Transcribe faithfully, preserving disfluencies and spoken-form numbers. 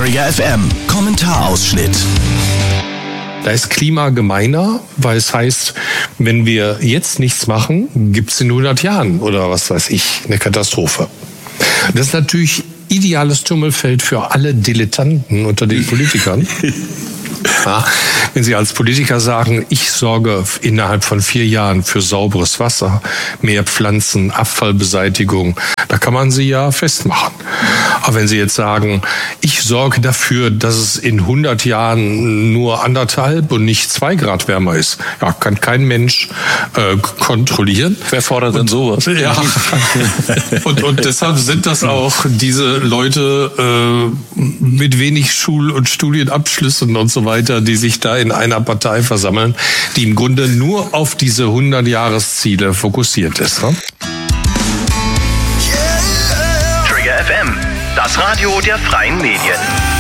Trigger F M, Kommentarausschnitt. Da ist Klima gemeiner, weil es heißt, wenn wir jetzt nichts machen, gibt es in hundert Jahren oder was weiß ich, eine Katastrophe. Das ist natürlich ideales Tummelfeld für alle Dilettanten unter den Politikern. Ja, wenn Sie als Politiker sagen, ich sorge innerhalb von vier Jahren für sauberes Wasser, mehr Pflanzen, Abfallbeseitigung, da kann man Sie ja festmachen. Aber wenn Sie jetzt sagen, ich sorge dafür, dass es in hundert Jahren nur anderthalb und nicht zwei Grad wärmer ist, ja, kann kein Mensch äh, kontrollieren. Wer fordert denn sowas? Ja. und, und deshalb sind das auch diese Leute äh, mit wenig Schul- und Studienabschlüssen und so weiter, die sich da in einer Partei versammeln, die im Grunde nur auf diese hundert Jahresziele fokussiert ist. Ne? Trigger F M, das Radio der freien Medien.